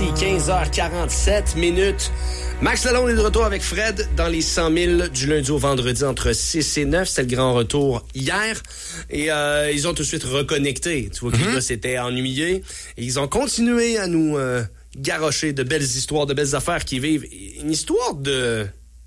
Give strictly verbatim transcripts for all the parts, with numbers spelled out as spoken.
ici, quinze heures quarante-sept minutes. Max Lalonde est de retour avec Fred dans les cent mille du lundi au vendredi entre six et neuf. C'était le grand retour hier. Et euh, ils ont tout de suite reconnecté. Tu vois que mm-hmm. les gars s'étaient ennuyés. Et ils ont continué à nous euh, garrocher de belles histoires, de belles affaires qui vivent. Une histoire de...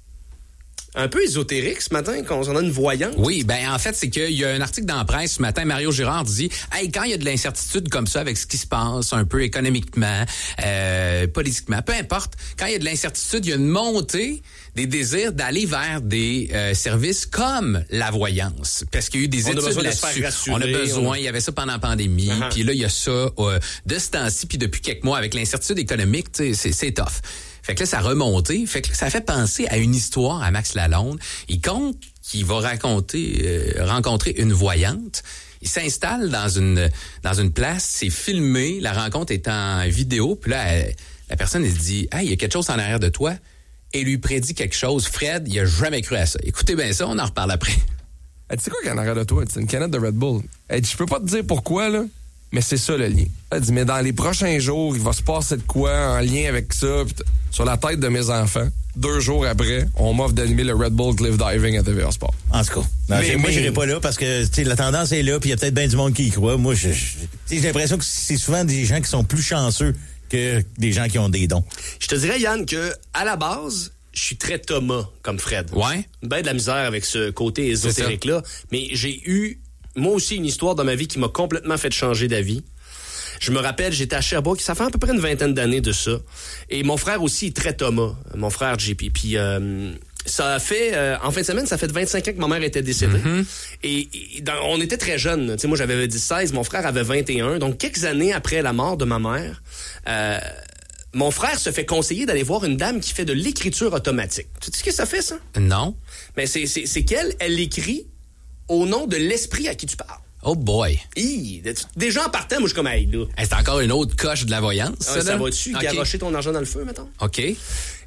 un peu ésotérique ce matin, quand on a une voyante. Oui, ben en fait, c'est qu'il y a un article dans la presse ce matin, Mario Girard dit « Hey, quand il y a de l'incertitude comme ça avec ce qui se passe un peu économiquement, euh, politiquement, peu importe, quand il y a de l'incertitude, il y a une montée des désirs d'aller vers des euh, services comme la voyance. Parce qu'il y a eu des on études là-dessus. Rassurer, on a besoin, on... il y avait ça pendant la pandémie, uh-huh. puis là, il y a ça euh, de ce temps-ci, puis depuis quelques mois, avec l'incertitude économique, tu sais, c'est, c'est tough. Fait que là, ça a remonté. Fait que ça fait penser à une histoire à Max Lalonde. Il compte qu'il va raconter, euh, rencontrer une voyante. Il s'installe dans une dans une place, c'est filmé, la rencontre est en vidéo. Puis là, elle, la personne, elle se dit « Hey, il y a quelque chose en arrière de toi. » Et lui prédit quelque chose. Fred, il a jamais cru à ça. Écoutez bien ça, on en reparle après. Elle dit « C'est quoi qu'il y a en arrière de toi? » C'est une canette de Red Bull. Elle dit « Je peux pas te dire pourquoi, là. » Mais c'est ça le lien. Elle dit, mais dans les prochains jours, il va se passer de quoi en lien avec ça? Sur la tête de mes enfants, deux jours après, on m'offre d'animer le Red Bull Cliff Diving à T V A Sport. En tout cas, non, mais, moi, mais... j'irai pas là parce que la tendance est là, puis il y a peut-être bien du monde qui y croit. Moi, je, je, j'ai l'impression que c'est souvent des gens qui sont plus chanceux que des gens qui ont des dons. Je te dirais, Yann, que à la base, je suis très Thomas, comme Fred. Ouais. Ben de la misère avec ce côté ésotérique-là. Mais j'ai eu... moi aussi, une histoire dans ma vie qui m'a complètement fait changer d'avis. Je me rappelle, j'étais à Sherbrooke, ça fait à peu près une vingtaine d'années de ça. Et mon frère aussi est très Thomas, mon frère J P. Puis euh, ça a fait, euh, en fin de semaine, ça fait vingt-cinq ans que ma mère était décédée. Mm-hmm. Et, et dans, on était très jeunes. Tu sais, moi, j'avais dix seize, mon frère avait vingt et un. Donc, quelques années après la mort de ma mère, euh, mon frère se fait conseiller d'aller voir une dame qui fait de l'écriture automatique. Tu sais ce que ça fait, ça? Non. Mais c'est, c'est, c'est qu'elle, elle écrit au nom de l'esprit à qui tu parles. Oh boy. Hi, déjà en partant, moi je suis comme hey, là. Hey, c'est encore une autre coche de la voyance. Ah, ça, ça va-tu okay. Garrocher ton argent dans le feu, mettons? OK. Et,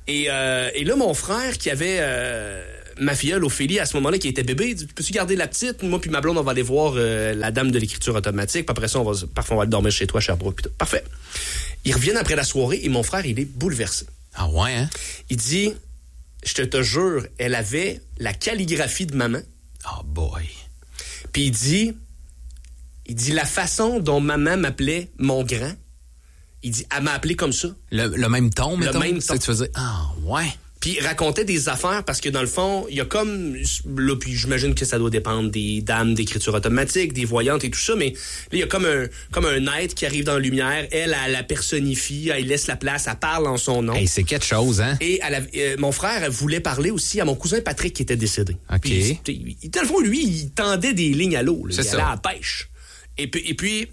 euh, et là, mon frère qui avait euh, ma filleule Ophélie à ce moment-là qui était bébé, il dit, peux-tu garder la petite? Moi puis ma blonde, on va aller voir euh, la dame de l'écriture automatique. Puis après ça, on va, parfois on va aller dormir chez toi à Sherbrooke. Puis tout. Parfait. Ils reviennent après la soirée et mon frère, il est bouleversé. Ah ouais, hein? Il dit, je te, te jure, elle avait la calligraphie de maman. Oh boy. Puis il dit, il dit la façon dont maman m'appelait mon grand, il dit, elle m'a appelé comme ça. Le, le même ton, mettons? Le même ton. Tu faisais, ah, ouais. Puis il racontait des affaires parce que dans le fond, il y a comme, là, puis j'imagine que ça doit dépendre des dames d'écriture automatique, des voyantes et tout ça, mais là, il y a comme un, comme un être qui arrive dans la lumière, elle, elle la personnifie, elle laisse la place, elle parle en son nom. Hey, c'est quelque chose, hein? Et elle a, euh, mon frère voulait parler aussi à mon cousin Patrick qui était décédé. OK. Puis, il, dans le fond, lui, il tendait des lignes à l'eau, là. C'est Il ça. allait à la pêche. Et puis, et puis,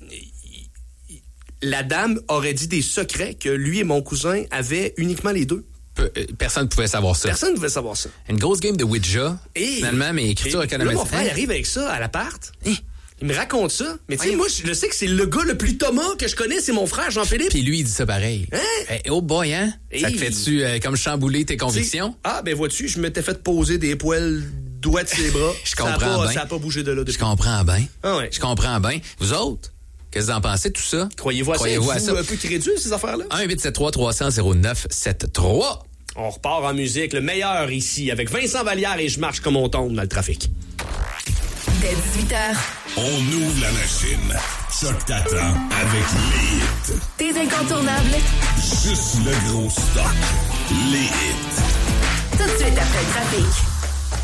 la dame aurait dit des secrets que lui et mon cousin avaient uniquement les deux. Personne ne pouvait savoir ça. Personne ne pouvait savoir ça. Une grosse game de Ouija, et, finalement, mais écriture et, économique. Là, mon frère hein? arrive avec ça à l'appart. Hein? Il me raconte ça. Mais tu sais, moi, je sais que c'est le gars le plus Thomas que je connais, c'est mon frère Jean-Philippe. Puis lui, il dit ça pareil. Hein? Hey, oh boy, hein? Hey. Ça te fait-tu euh, comme chambouler tes convictions? T'sais, ah, ben vois-tu, je m'étais fait poser des poils doigts de ses bras. Je comprends ça bien. Ça n'a pas bougé de là depuis. Je comprends bien. Ah ouais. Je comprends bien. Vous autres? Qu'est-ce que vous en pensez de tout ça? Croyez-vous à Croyez-vous ça? à ça? Un peu crédule, ces affaires-là? un huit sept trois trois zéro zéro neuf sept trois. On repart en musique, le meilleur ici, avec Vincent Vallière et Je marche comme on tombe dans le trafic. Dès dix-huit heures. On ouvre la machine. Choc t'attend avec les hits. Tes incontournables. Juste le gros stock. Les hits. Tout de suite après le trafic.